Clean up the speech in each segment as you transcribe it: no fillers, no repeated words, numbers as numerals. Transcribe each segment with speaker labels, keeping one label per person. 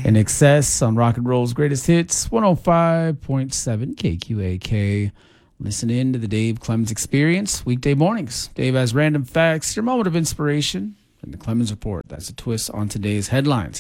Speaker 1: In excess on Rock and Roll's greatest hits, 105.7 KQAK. Listen in to the Dave Clemens Experience, weekday mornings. Dave has random facts, your moment of inspiration, and the Clemens Report. That's a twist on today's headlines.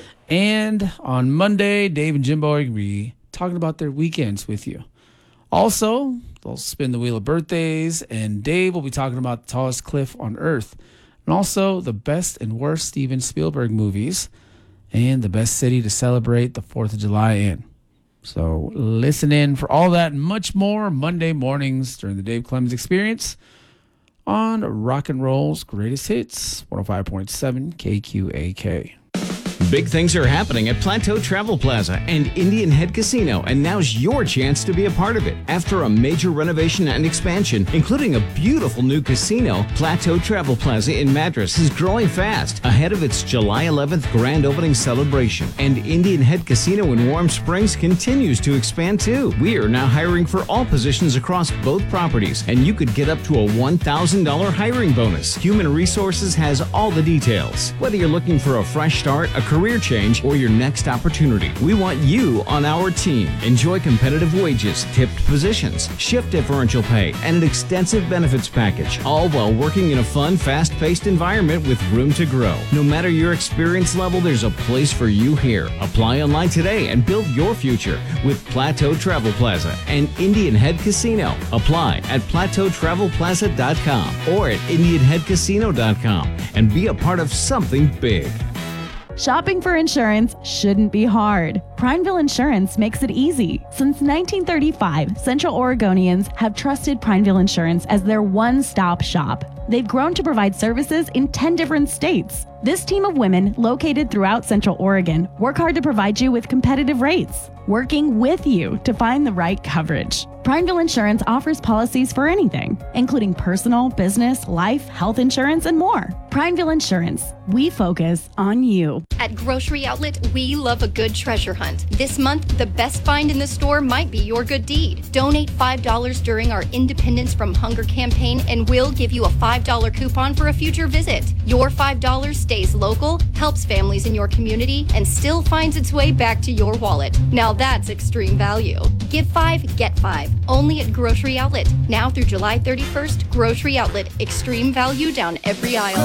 Speaker 1: And on Monday, Dave and Jimbo are going to be talking about their weekends with you. Also, they'll spin the wheel of birthdays, and Dave will be talking about the tallest cliff on Earth, and also the best and worst Steven Spielberg movies, and the best city to celebrate the 4th of July in. So listen in for all that and much more Monday mornings during the Dave Clemens Experience on Rock and Roll's Greatest Hits, 105.7 KQAK.
Speaker 2: Big things are happening at Plateau Travel Plaza and Indian Head Casino, and now's your chance to be a part of it. After a major renovation and expansion, including a beautiful new casino, Plateau Travel Plaza in Madras is growing fast ahead of its July 11th grand opening celebration. And Indian Head Casino in Warm Springs continues to expand too. We are now hiring for all positions across both properties, and you could get up to a $1,000 hiring bonus. Human Resources has all the details. Whether you're looking for a fresh start, a career change, or your next opportunity, we want you on our team. Enjoy competitive wages, tipped positions, shift differential pay, and an extensive benefits package, all while working in a fun, fast-paced environment with room to grow. No matter your experience level, there's a place for you here. Apply online today and build your future with Plateau Travel Plaza and Indian Head Casino. Apply at plateautravelplaza.com or at indianheadcasino.com and be a part of something big.
Speaker 3: Shopping for insurance shouldn't be hard. Prineville Insurance makes it easy. Since 1935, Central Oregonians have trusted Prineville Insurance as their one-stop shop. They've grown to provide services in 10 different states. This team of women, located throughout Central Oregon, work hard to provide you with competitive rates, working with you to find the right coverage. Prineville Insurance offers policies for anything, including personal, business, life, health insurance, and more. Prineville Insurance, we focus on you.
Speaker 4: At Grocery Outlet, we love a good treasure hunt. This month, the best find in the store might be your good deed. Donate $5 during our Independence from Hunger campaign, and we'll give you a $5 coupon for a future visit. Your $5 stays local, helps families in your community, and still finds its way back to your wallet. Now that's extreme value. Give 5, get 5. Only at Grocery Outlet. Now through July 31st, Grocery Outlet. Extreme value down every aisle.